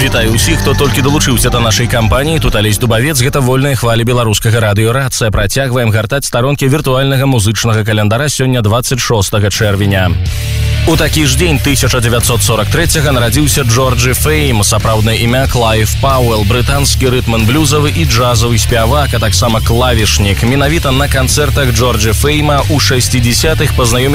Вітаю ўсіх, хто толькі далучыўся да нашай кампаніі. Тут Алесь Дубавец, гэта вольныя хвалі беларускага радыёрацыя. Працягваем гартаць старонкі віртуальнага музычнага календара сёння 26 чэрвеня. У такі ж дзень 1943-га нарадзіўся Джорджі Фейм, сапраўднае імя Клайв Пауэлл, брытанскі рытм-н-блюзавы і джазавы спявак, а таксама клавішнік. Менавіта на канцэртах Джорджі Фейма ў 60-х пазнаёміўся